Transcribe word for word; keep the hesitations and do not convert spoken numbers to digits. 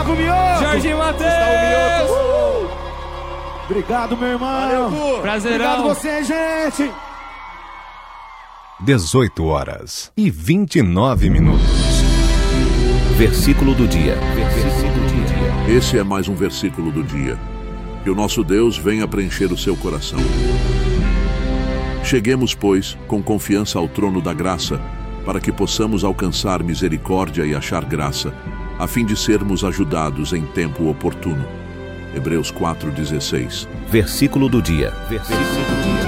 Gustavo Mioto. Jorge Matheus. Uh! Obrigado, meu irmão. Valeu, prazerão. Obrigado você, gente. dezoito horas e vinte e nove minutos. Versículo do dia. Versículo do dia. Esse é mais um versículo do dia. Que o nosso Deus venha preencher o seu coração. Cheguemos, pois, com confiança ao trono da graça, para que possamos alcançar misericórdia e achar graça, a fim de sermos ajudados em tempo oportuno. Hebreus quatro, dezesseis. Versículo do dia. Versículo do dia.